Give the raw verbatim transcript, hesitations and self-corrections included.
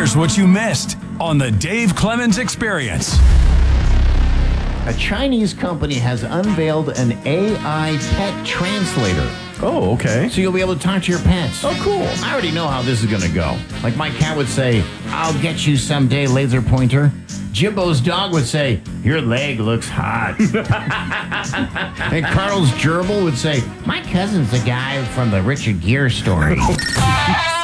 Here's what you missed on the Dave Clemens Experience. A Chinese company has unveiled an A I pet translator. Oh, okay. So you'll be able to talk to your pets. Oh, cool. I already know how this is going to go. Like my cat would say, "I'll get you someday, laser pointer." Jimbo's dog would say, "Your leg looks hot." And Carl's gerbil would say, "My cousin's the guy from the Richard Gere story."